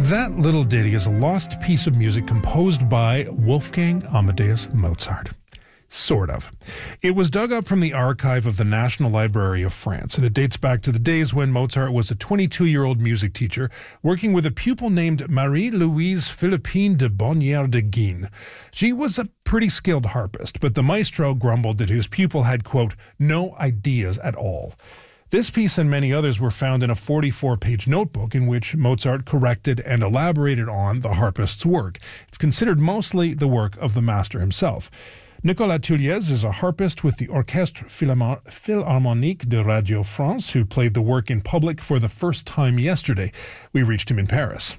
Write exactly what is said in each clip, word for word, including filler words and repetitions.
That little ditty is a lost piece of music composed by Wolfgang Amadeus Mozart. Sort of. It was dug up from the archive of the National Library of France, and it dates back to the days when Mozart was a twenty-two-year-old music teacher working with a pupil named Marie-Louise Philippine de Bonnière de Guines. She was a pretty skilled harpist, but the maestro grumbled that his pupil had, quote, no ideas at all. This piece and many others were found in a forty-four page notebook in which Mozart corrected and elaborated on the harpist's work. It's considered mostly the work of the master himself. Nicolas Tulliez is a harpist with the Orchestre Philharmonique de Radio France who played the work in public for the first time yesterday. We reached him in Paris.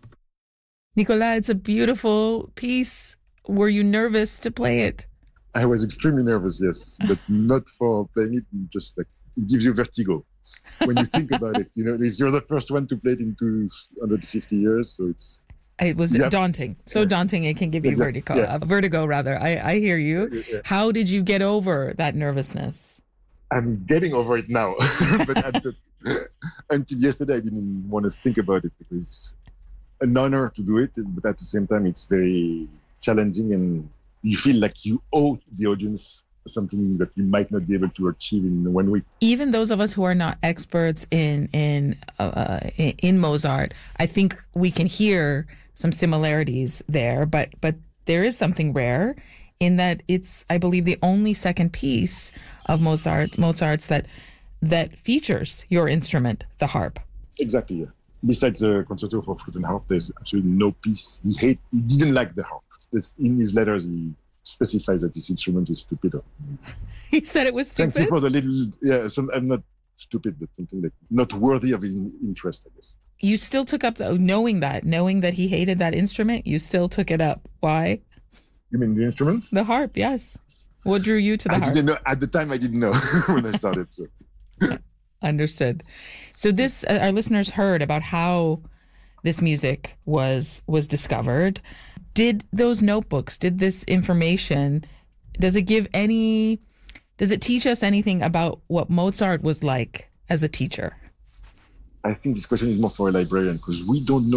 Nicolas, it's a beautiful piece. Were you nervous to play it? I was extremely nervous, yes, but not for playing it, just like it gives you vertigo when you think about it. You know, you're the first one to play it in two hundred fifty years, so it's... It was yeah. daunting. So daunting it can give you exactly. vertigo. Yeah. Uh, vertigo, rather. I, I hear you. Yeah, yeah. How did you get over that nervousness? I'm getting over it now. But at the, until yesterday, I didn't want to think about it because it's an honor to do it. But at the same time, it's very challenging and you feel like you owe the audience something that you might not be able to achieve in one week. Even those of us who are not experts in in uh, in, in Mozart, I think we can hear some similarities there, but but there is something rare in that it's, I believe, the only second piece of Mozart Mozart's that that features your instrument, the harp. Exactly. Yeah. Besides the concerto for flute and harp, there's actually no piece he hate. He didn't like the harp. It's in his letters. He specifies that this instrument is stupid. He said it was stupid? Thank you for the little, yeah, so I'm not stupid, but something like not worthy of his interest, I guess. You still took up, the, knowing that, knowing that he hated that instrument, you still took it up. Why? You mean the instrument? The harp, yes. What drew you to the I harp? didn't know, at the time I didn't know when I started. So. Understood. So this, uh, our listeners heard about how this music was was discovered. Did those notebooks, did this information, does it give any, does it teach us anything about what Mozart was like as a teacher? I think this question is more for a librarian because we don't know